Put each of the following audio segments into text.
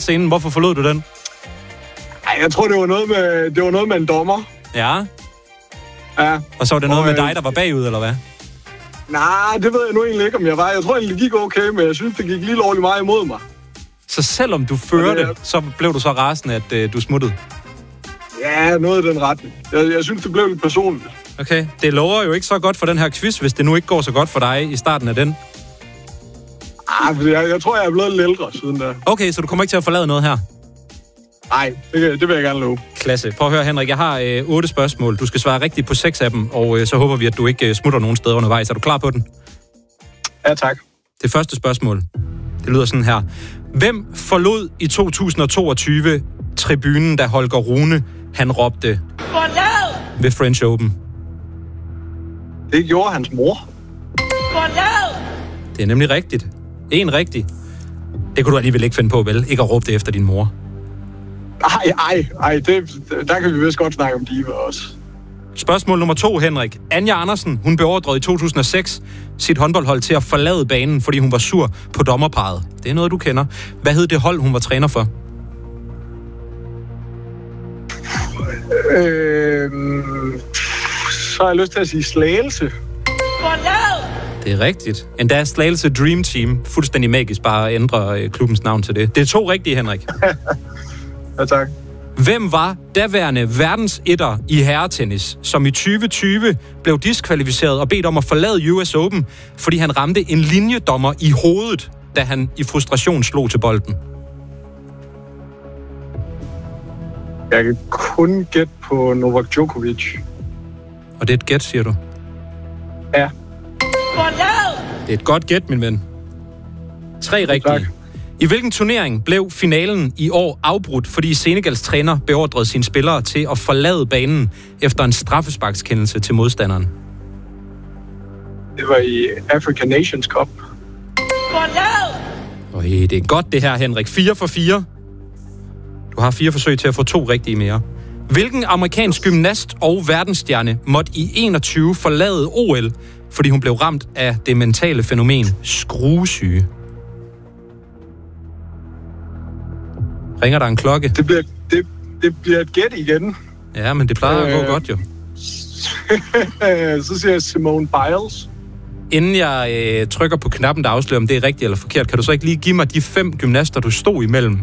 forladt scenen. Hvorfor forlod du den? Ej, jeg tror, det var noget med en dommer. Ja. Ja. Og så var det noget med dig, der var bagud, eller hvad? Nej, det ved jeg nu egentlig ikke, om jeg var. Jeg tror egentlig, det gik okay, men jeg synes, det gik lige lovligt meget imod mig. Så selvom du førte, så blev du så rasende, at du smuttede? Ja, noget i den retning. Jeg synes, det blev lidt personligt. Okay, det lover jo ikke så godt for den her quiz, hvis det nu ikke går så godt for dig i starten af den. Jeg tror, jeg er blevet lidt ældre siden da. Okay, så du kommer ikke til at forlade noget her? Nej, det vil jeg gerne love. Klasse. Prøv at høre, Henrik. Jeg har 8 spørgsmål. Du skal svare rigtigt på 6 af dem, og så håber vi, at du ikke smutter nogen steder undervejs. Er du klar på den? Ja, tak. Det første spørgsmål, det lyder sådan her. Hvem forlod i 2022 tribunen, da Holger Rune, han råbte "Forlad!" ved French Open? Det gjorde hans mor. "Forlad!" Det er nemlig rigtigt. En rigtig. Det kunne du alligevel ikke finde på, vel? Ikke at råbe det efter din mor. Ej, der kan vi vist godt snakke om diva også. Spørgsmål nummer 2, Henrik. Anja Andersen, hun beordrede i 2006 sit håndboldhold til at forlade banen, fordi hun var sur på dommerparret. Det er noget, du kender. Hvad hed det hold, hun var træner for? Så har jeg lyst til at sige Slagelse. Forlad! Det er rigtigt. Endda Slagelse Dream Team. Fuldstændig magisk bare at ændre klubbens navn til det. Det er 2 rigtige, Henrik. Ja, tak. Hvem var daværende verdensetter i herretennis, som i 2020 blev diskvalificeret og bedt om at forlade US Open, fordi han ramte en linjedommer i hovedet, da han i frustration slog til bolden? Jeg kan kun gætte på Novak Djokovic. Og det er et gæt, siger du? Ja. Det er et godt gæt, min ven. 3 rigtige. Tak. I hvilken turnering blev finalen i år afbrudt, fordi Senegals træner beordrede sine spillere til at forlade banen efter en straffesparkskendelse til modstanderen? Det var i African Nations Cup. Det er godt det her, Henrik. 4 for 4. Du har 4 forsøg til at få 2 rigtige mere. Hvilken amerikansk gymnast og verdensstjerne måtte i 21 forlade OL, fordi hun blev ramt af det mentale fænomen skruesyge? Ringer der en klokke? Det bliver et gæt igen. Ja, men det plejer at gå godt jo. Så siger jeg Simone Biles. Inden jeg trykker på knappen, der afslører, om det er rigtigt eller forkert, kan du så ikke lige give mig de 5 gymnaster, du stod imellem?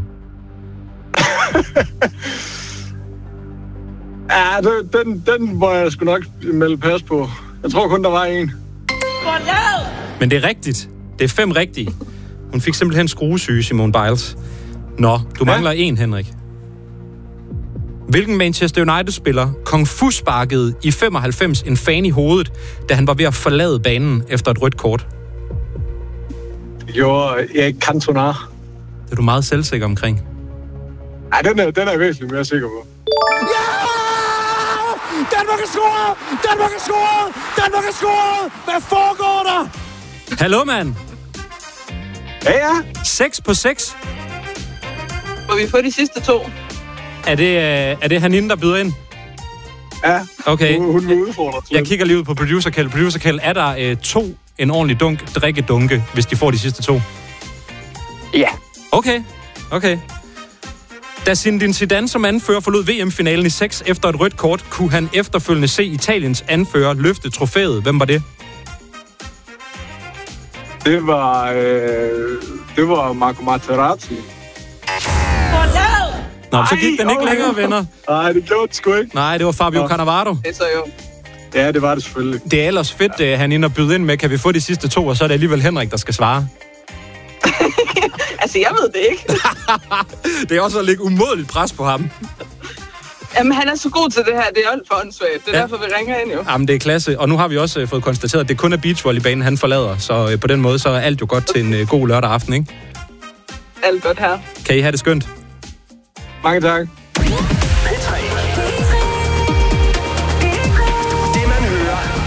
Ja, den må jeg sgu nok melde pas på. Jeg tror kun, der var en. Men det er rigtigt. Det er 5 rigtige. Hun fik simpelthen skruesyge, Simone Biles. Nå, du mangler en, Henrik. Hvilken Manchester United-spiller kung fu sparkede i 95 en fan i hovedet, da han var ved at forlade banen efter et rødt kort? Det gjorde Erik Cantona. Det er du meget selvsikker omkring. Ej, den er jeg væsentligt mere sikker på. Ja! Danmark er scoret! Danmark er scoret! Danmark er scoret! Hvad foregår der? Hallo, mand. Ja. 6 på 6. Må vi få de sidste 2? Er det Hanine, der byder ind? Ja, okay. Hun vil udfordre. Jeg kigger lige ud på producer Kjeld. Producer Kjeld, er der 2 en ordentlig drikkedunke, hvis de får de sidste 2? Ja. Okay. Da Zinedine Zidane som anfører forlod VM-finalen i 6 efter et rødt kort, kunne han efterfølgende se Italiens anfører løfte trofæet. Hvem var det? Det var Marco Materazzi. Nå, så gik den ikke længere, venner. Nej, det gjorde det sgu ikke. Nej, det var Fabio Cannavaro. Det så jo. Ja, det var det selvfølgelig. Det er ellers fedt, han ind og byde ind med. Kan vi få de sidste 2, og så er det alligevel Henrik, der skal svare? Altså, jeg ved det ikke. Det er også at lægge umådeligt pres på ham. Jamen, han er så god til det her. Det er alt for åndssvagt. Det er derfor, vi ringer ind jo. Jamen, det er klasse. Og nu har vi også fået konstateret, at det kun er beachvolleybanen, han forlader. Så på den måde, så er alt jo godt til en god lørdag aften, ikke? Alt godt her. Kan I have det skønt? Mange tak.